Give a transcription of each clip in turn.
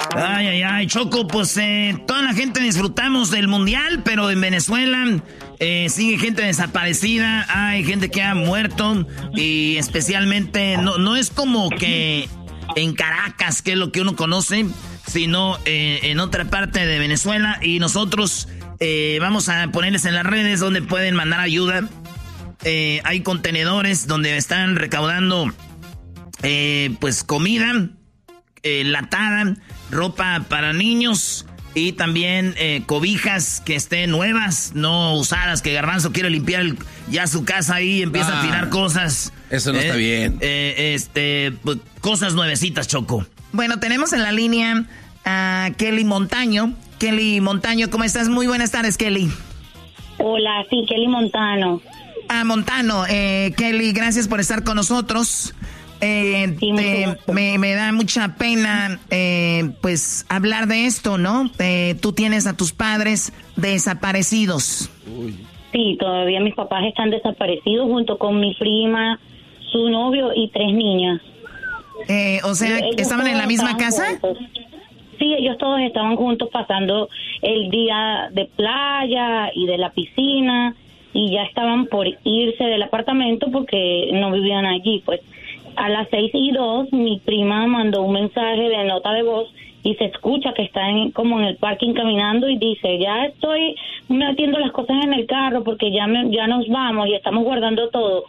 Ay, ay, ay, Choco, pues toda la gente disfrutamos del mundial, pero en Venezuela sigue gente desaparecida, hay gente que ha muerto y especialmente no es como que en Caracas, que es lo que uno conoce, sino en otra parte de Venezuela y nosotros vamos a ponerles en las redes donde pueden mandar ayuda. Hay contenedores donde están recaudando pues comida enlatada, ropa para niños y también cobijas que estén nuevas, no usadas, que Garbanzo quiere limpiar ya su casa ahí y empieza a tirar cosas. Eso no está bien. Pues, cosas nuevecitas, Choco. Bueno, tenemos en la línea a Kelly Montaño. Kelly Montaño, ¿cómo estás? Muy buenas tardes, Kelly. Hola, sí, Kelly Montano. Montano, Kelly, gracias por estar con nosotros. Sí, me da mucha pena, pues, hablar de esto, ¿no? Tú tienes a tus padres desaparecidos. Sí, todavía mis papás están desaparecidos junto con mi prima, su novio y 3 niñas. O sea, Ellos ¿estaban en la misma casa? Juntos. Sí, ellos todos estaban juntos pasando el día de playa y de la piscina y ya estaban por irse del apartamento porque no vivían allí. Pues a las 6:02 mi prima mandó un mensaje de nota de voz y se escucha que está como en el parking caminando y dice, ya estoy metiendo las cosas en el carro porque ya nos vamos y estamos guardando todo.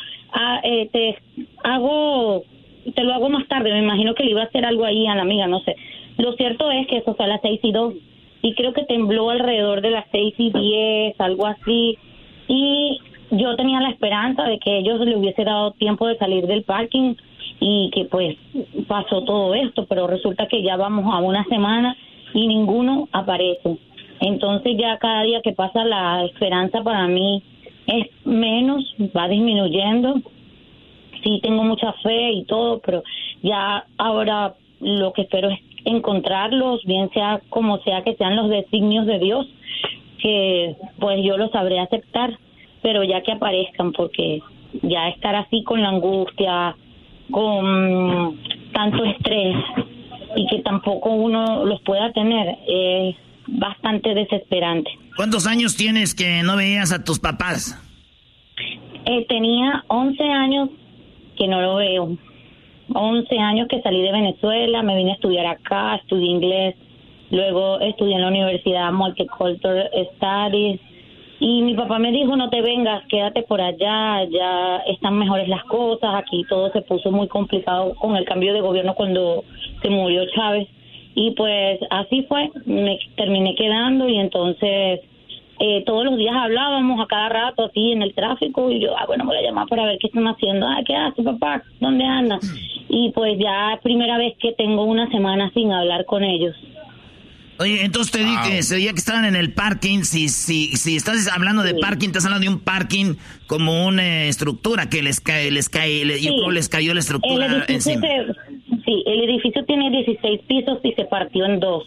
Te lo hago más tarde, me imagino que le iba a hacer algo ahí a la amiga, no sé. Lo cierto es que eso fue a las 6:02 y creo que tembló alrededor de las 6:10, algo así. Y yo tenía la esperanza de que ellos le hubiese dado tiempo de salir del parking y que pues pasó todo esto, pero resulta que ya vamos a una semana y ninguno aparece. Entonces ya cada día que pasa la esperanza para mí es menos, va disminuyendo. Sí tengo mucha fe y todo, pero ya ahora lo que espero es encontrarlos, bien sea como sea que sean los designios de Dios, que pues yo los sabré aceptar, pero ya que aparezcan, porque ya estar así con la angustia, con tanto estrés y que tampoco uno los pueda tener es bastante desesperante. ¿Cuántos años tienes que no veías a tus papás? Tenía 11 años que no lo veo. 11 años que salí de Venezuela, me vine a estudiar acá, estudié inglés, luego estudié en la Universidad Multicultural Studies y mi papá me dijo, no te vengas, quédate por allá, ya están mejores las cosas, aquí todo se puso muy complicado con el cambio de gobierno cuando se murió Chávez y pues así fue, me terminé quedando y entonces todos los días hablábamos a cada rato así en el tráfico y yo, bueno, voy a llamar para ver qué están haciendo. ¿Qué hace papá? ¿Dónde anda? Y pues ya primera vez que tengo una semana sin hablar con ellos. Oye, entonces te dije, se veía que estaban en el parking. Si estás hablando de parking, estás hablando de un parking como una estructura que les cayó la estructura encima. Sí, el edificio tiene 16 pisos y se partió en 2.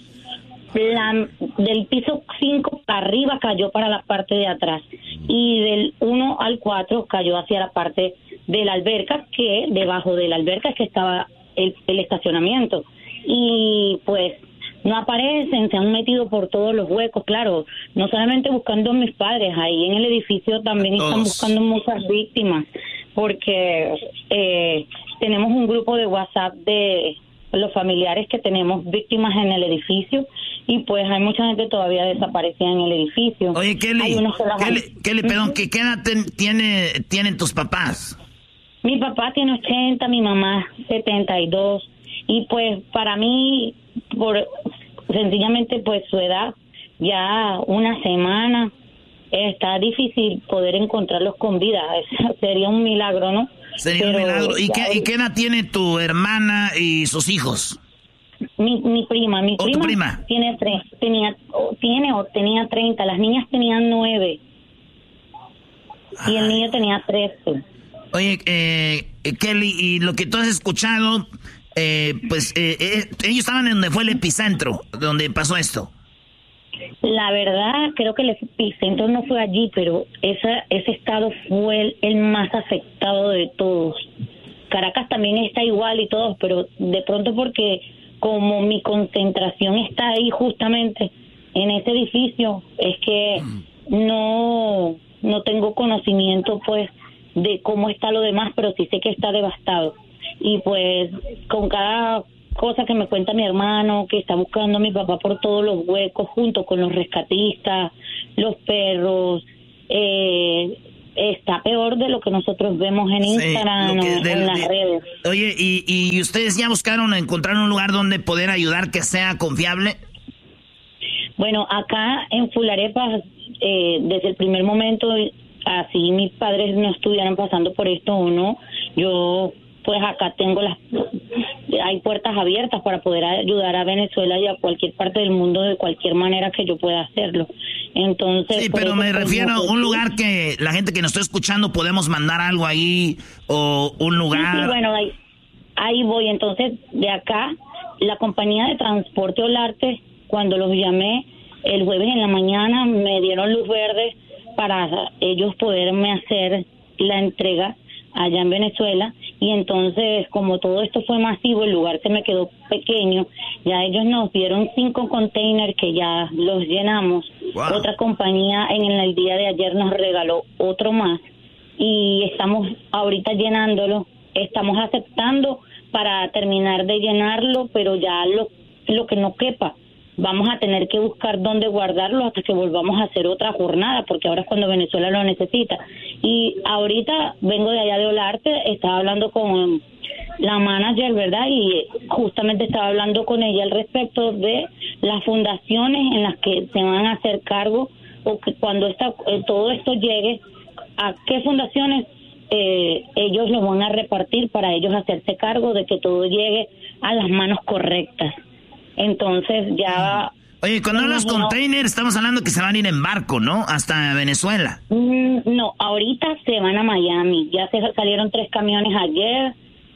Del piso 5 para arriba cayó para la parte de atrás y del 1 al 4 cayó hacia la parte de la alberca, que debajo de la alberca es que estaba el estacionamiento y pues no aparecen, se han metido por todos los huecos, claro, no solamente buscando a mis padres, ahí en el edificio también están buscando muchas víctimas porque tenemos un grupo de WhatsApp de los familiares que tenemos víctimas en el edificio y pues hay mucha gente todavía desaparecida en el edificio. Oye, Kelly, perdón, ¿qué edad tienen tus papás? Mi papá tiene 80, mi mamá 72 y pues para mí, sencillamente pues su edad, ya una semana, está difícil poder encontrarlos con vida, sería un milagro, ¿no? Sería un milagro. ¿Y qué edad tiene tu hermana y sus hijos? Mi prima ¿Tu prima? tenía 30, las niñas tenían 9 y el niño tenía 13. Oye, Kelly, y lo que tú has escuchado, ellos estaban en donde fue el epicentro, donde pasó esto. La verdad, creo que el epicentro no fue allí, pero ese estado fue el más afectado de todos. Caracas también está igual y todo, pero de pronto porque como mi concentración está ahí justamente en ese edificio, es que no tengo conocimiento pues de cómo está lo demás, pero sí sé que está devastado. Y pues con cada cosa que me cuenta mi hermano, que está buscando a mi papá por todos los huecos junto con los rescatistas, los perros, está peor de lo que nosotros vemos en Instagram o en las redes. Oye, ¿y ustedes ya buscaron encontrar un lugar donde poder ayudar que sea confiable? Bueno, acá en Fularepa, desde el primer momento, así mis padres no estuvieran pasando por esto o no, yo pues acá tengo hay puertas abiertas para poder ayudar a Venezuela y a cualquier parte del mundo de cualquier manera que yo pueda hacerlo. Entonces, sí, pero me refiero a un lugar que la gente que nos está escuchando podemos mandar algo ahí, o un lugar. Sí, bueno, ahí voy. Entonces, de acá, la compañía de transporte Olarte, cuando los llamé el jueves en la mañana, me dieron luz verde para ellos poderme hacer la entrega allá en Venezuela. Y entonces, como todo esto fue masivo, el lugar se me quedó pequeño. Ya ellos nos dieron 5 containers que ya los llenamos. Wow. Otra compañía en el día de ayer nos regaló otro más. Y estamos ahorita llenándolo. Estamos aceptando para terminar de llenarlo, pero ya lo que no quepa, vamos a tener que buscar dónde guardarlo hasta que volvamos a hacer otra jornada, porque ahora es cuando Venezuela lo necesita. Y ahorita vengo de allá de Olarte, estaba hablando con la manager, ¿verdad? Y justamente estaba hablando con ella al respecto de las fundaciones en las que se van a hacer cargo, o que cuando todo esto llegue, a qué fundaciones ellos lo van a repartir para ellos hacerse cargo de que todo llegue a las manos correctas. Entonces ya... Oye, cuando los containers estamos hablando que se van a ir en barco, ¿no? Hasta Venezuela. No, ahorita se van a Miami. Ya salieron 3 camiones ayer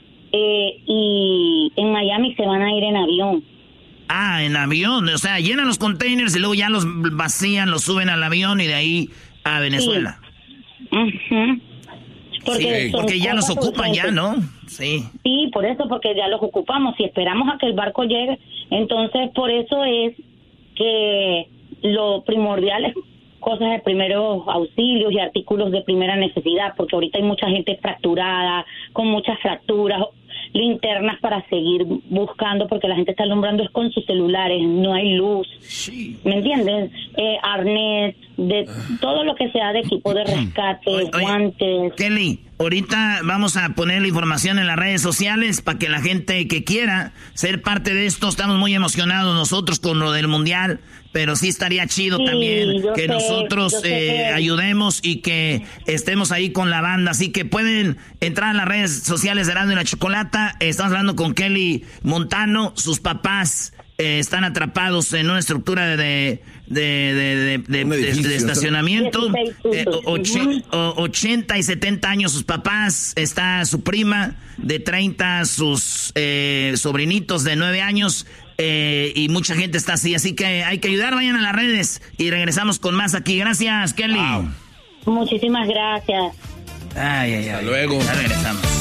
y en Miami se van a ir en avión. Ah, en avión. O sea, llenan los containers y luego ya los vacían, los suben al avión y de ahí a Venezuela. Sí. Uh-huh. Porque ya los ocupan ya, ¿no? Sí, por eso, porque ya los ocupamos. Si esperamos a que el barco llegue, entonces por eso es que lo primordial es cosas de primeros auxilios y artículos de primera necesidad, porque ahorita hay mucha gente fracturada, con muchas fracturas, linternas para seguir buscando, porque la gente está alumbrando es con sus celulares, no hay luz. Sí. ¿Me entiendes? Arnés, de todo lo que sea de equipo de rescate, guantes. Kelly, ahorita vamos a poner la información en las redes sociales para que la gente que quiera ser parte de esto, estamos muy emocionados nosotros con lo del Mundial, pero sí estaría chido también que nosotros ayudemos y que estemos ahí con la banda. Así que pueden entrar a las redes sociales de Erasmo y la Chocolata. Estamos hablando con Kelly Montano. Sus papás están atrapados en una estructura de estacionamiento. 80 y 70 años sus papás. Está su prima de 30, sus sobrinitos de 9 años. Y mucha gente está así que hay que ayudar. Vayan a las redes y regresamos con más aquí. Gracias, Kelly. Muchísimas gracias. Hasta luego. Ya regresamos.